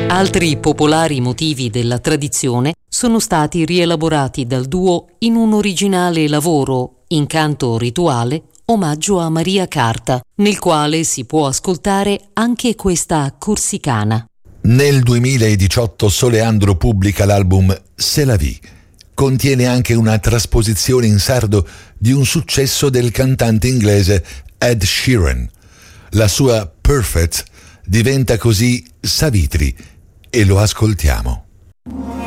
Altri popolari motivi della tradizione sono stati rielaborati dal duo in un originale lavoro, Incanto rituale, omaggio a Maria Carta, nel quale si può ascoltare anche questa corsicana. Nel 2018 Soleandro pubblica l'album C'est la vie. Contiene anche una trasposizione in sardo di un successo del cantante inglese Ed Sheeran. La sua Perfect diventa così Savitri e lo ascoltiamo.